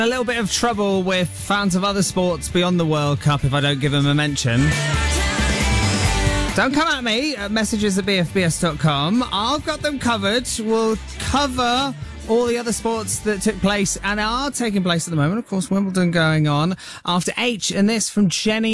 A little bit of trouble with fans of other sports beyond the World Cup if I don't give them a mention. Don't come at me at messages@bfbs.com. I've got them covered. We'll cover all the other sports that took place and are taking place at the moment. Of course, Wimbledon going on after H, and this from Jenny.